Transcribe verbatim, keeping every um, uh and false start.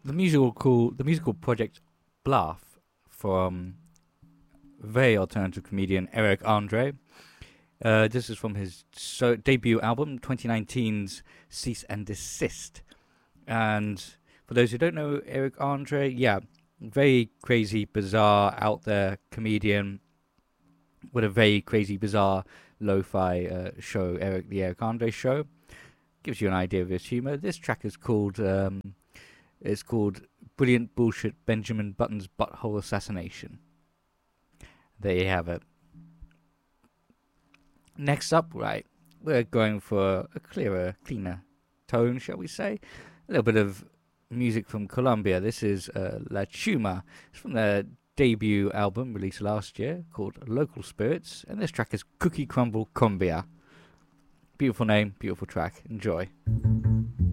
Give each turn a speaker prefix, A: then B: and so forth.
A: the musical called the musical project Bluff from very alternative comedian Eric Andre. Uh, this is from his so debut album, twenty nineteen's Cease and Desist. And for those who don't know Eric Andre, yeah, very crazy, bizarre, out there comedian with a very crazy, bizarre lo-fi uh, show, Eric the Eric Andre Show. Gives you an idea of his humor. This track is called um, it's called Brilliant Bullshit Benjamin Button's Butthole Assassination. There you have it. Next up, right, we're going for a clearer, cleaner tone, shall we say? A little bit of music from Colombia. This is uh, La Chuma. It's from their debut album released last year called Local Spirits, and this track is Cookie Crumble Cumbia. Beautiful name, beautiful track. Enjoy.